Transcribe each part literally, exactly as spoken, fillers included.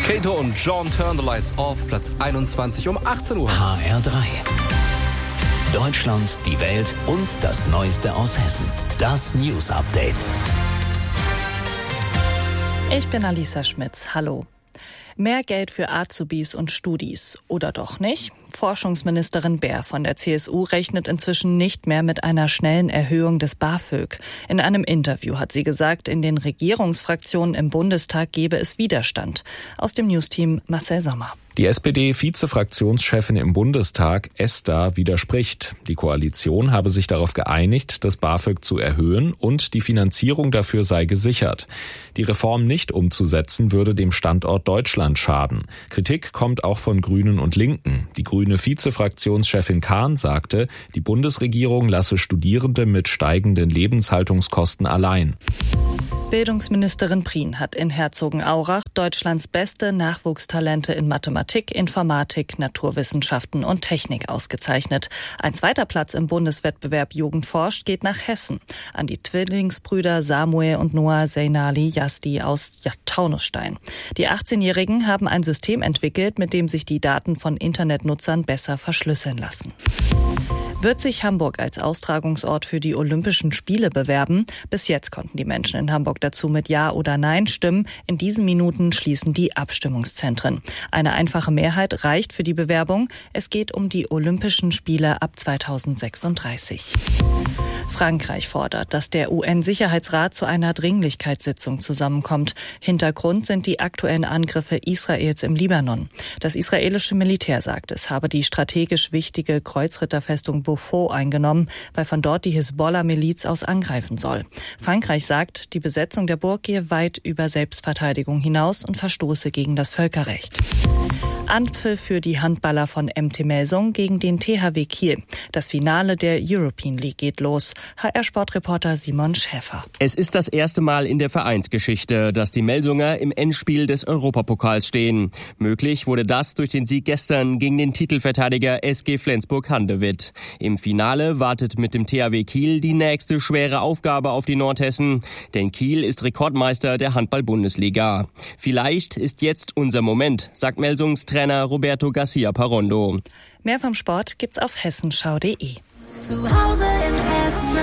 Kato und John Turn the Lights Off, Platz einundzwanzig um achtzehn Uhr. H R drei. Deutschland, die Welt und das Neueste aus Hessen. Das News Update. Ich bin Alisa Schmitz. Hallo. Mehr Geld für Azubis und Studis. Oder doch nicht? Forschungsministerin Baer von der C S U rechnet inzwischen nicht mehr mit einer schnellen Erhöhung des BAföG. In einem Interview hat sie gesagt, in den Regierungsfraktionen im Bundestag gebe es Widerstand. Aus dem Newsteam Marcel Sommer. Die S P D-Vizefraktionschefin im Bundestag, Esther, widerspricht. Die Koalition habe sich darauf geeinigt, das BAföG zu erhöhen und die Finanzierung dafür sei gesichert. Die Reform nicht umzusetzen, würde dem Standort Deutschland schaden. Kritik kommt auch von Grünen und Linken. Die grüne Vizefraktionschefin Kahn sagte, die Bundesregierung lasse Studierende mit steigenden Lebenshaltungskosten allein. Bildungsministerin Prien hat in Herzogenaurach Deutschlands beste Nachwuchstalente in Mathematik, Informatik, Naturwissenschaften und Technik ausgezeichnet. Ein zweiter Platz im Bundeswettbewerb Jugend forscht geht nach Hessen an die Zwillingsbrüder Samuel und Noah Seinali Yasti aus Taunusstein. Die achtzehnjährigen haben ein System entwickelt, mit dem sich die Daten von Internetnutzern besser verschlüsseln lassen. Wird sich Hamburg als Austragungsort für die Olympischen Spiele bewerben? Bis jetzt konnten die Menschen in Hamburg dazu mit Ja oder Nein stimmen. In diesen Minuten schließen die Abstimmungszentren. Eine einfache Mehrheit reicht für die Bewerbung. Es geht um die Olympischen Spiele ab zweitausendsechsunddreißig. Frankreich fordert, dass der U N-Sicherheitsrat zu einer Dringlichkeitssitzung zusammenkommt. Hintergrund sind die aktuellen Angriffe Israels im Libanon. Das israelische Militär sagt, es habe die strategisch wichtige Kreuzritterfestung Beaufort eingenommen, weil von dort die Hisbollah-Miliz aus angreifen soll. Frankreich sagt, die Besetzung der Burg gehe weit über Selbstverteidigung hinaus und verstoße gegen das Völkerrecht. Anpfiff für die Handballer von M T Melsung gegen den T H W Kiel. Das Finale der European League geht los. H R-Sportreporter Simon Schäfer. Es ist das erste Mal in der Vereinsgeschichte, dass die Melsunger im Endspiel des Europapokals stehen. Möglich wurde das durch den Sieg gestern gegen den Titelverteidiger S G Flensburg-Handewitt. Im Finale wartet mit dem T H W Kiel die nächste schwere Aufgabe auf die Nordhessen. Denn Kiel ist Rekordmeister der Handball-Bundesliga. Vielleicht ist jetzt unser Moment, sagt Melsungs Trainer Roberto Garcia Parondo. Mehr vom Sport gibt's auf hessenschau punkt de. Zu Hause in Hessen.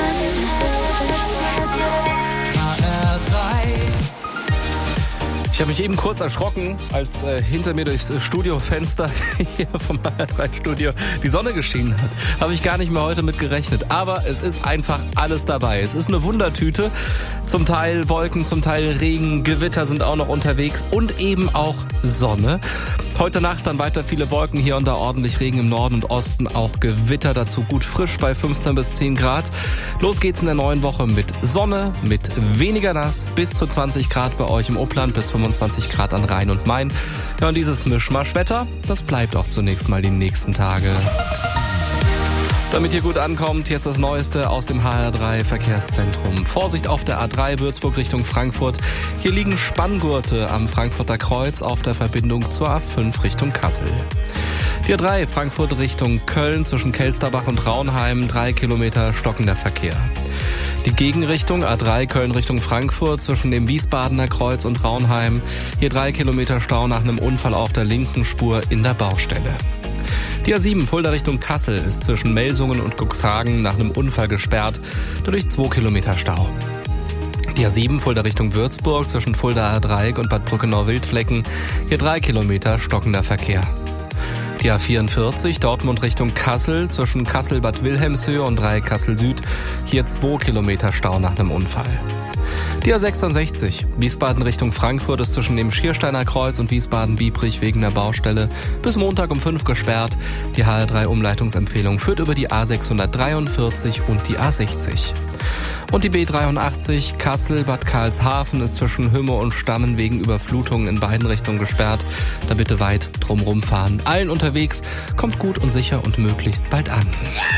H R drei. Ich habe mich eben kurz erschrocken, als äh, hinter mir durchs Studiofenster hier vom H R drei Studio die Sonne geschienen hat. Habe ich gar nicht mehr heute mit gerechnet. Aber es ist einfach alles dabei. Es ist eine Wundertüte. Zum Teil Wolken, zum Teil Regen, Gewitter sind auch noch unterwegs und eben auch Sonne. Heute Nacht dann weiter viele Wolken, hier und da ordentlich Regen im Norden und Osten, auch Gewitter dazu gut frisch bei fünfzehn bis zehn Grad. Los geht's in der neuen Woche mit Sonne, mit weniger nass, bis zu zwanzig Grad bei euch im Upland, bis fünfundzwanzig Grad an Rhein und Main. Ja, und dieses Mischmaschwetter, das bleibt auch zunächst mal die nächsten Tage. Damit ihr gut ankommt, jetzt das Neueste aus dem H R drei Verkehrszentrum. Vorsicht auf der A drei Würzburg Richtung Frankfurt. Hier liegen Spanngurte am Frankfurter Kreuz auf der Verbindung zur A fünf Richtung Kassel. Die A drei Frankfurt Richtung Köln zwischen Kelsterbach und Raunheim, drei Kilometer stockender Verkehr. Die Gegenrichtung A drei Köln Richtung Frankfurt zwischen dem Wiesbadener Kreuz und Raunheim. Hier drei Kilometer Stau nach einem Unfall auf der linken Spur in der Baustelle. Die A sieben Fulda Richtung Kassel ist zwischen Melsungen und Cuxhagen nach einem Unfall gesperrt, dadurch zwei Kilometer Stau. Die A sieben Fulda Richtung Würzburg zwischen Fulda Dreieck und Bad Brückenau-Wildflecken, hier drei Kilometer stockender Verkehr. Die A vierundvierzig Dortmund Richtung Kassel zwischen Kassel-Bad Wilhelmshöhe und Dreieck Kassel Süd, hier zwei Kilometer Stau nach einem Unfall. Die A sechsundsechzig Wiesbaden Richtung Frankfurt ist zwischen dem Schiersteiner Kreuz und Wiesbaden-Biebrich wegen der Baustelle bis Montag um fünf gesperrt. Die H R drei Umleitungsempfehlung führt über die A sechshundertdreiundvierzig und die A sechzig. Und die B dreiundachtzig Kassel-Bad Karlshafen ist zwischen Hümme und Stammen wegen Überflutungen in beiden Richtungen gesperrt. Da bitte weit drumrum fahren. Allen unterwegs, kommt gut und sicher und möglichst bald an.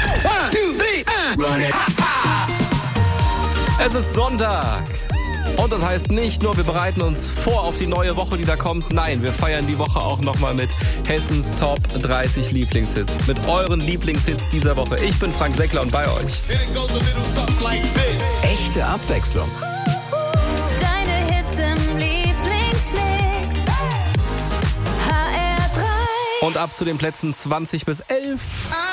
Es ist Sonntag. Und das heißt nicht nur, wir bereiten uns vor auf die neue Woche, die da kommt. Nein, wir feiern die Woche auch nochmal mit Hessens Top dreißig Lieblingshits. Mit euren Lieblingshits dieser Woche. Ich bin Frank Seckler und bei euch. Echte Abwechslung. Deine Hits im Lieblingsmix. Und ab zu den Plätzen zwanzig bis elf.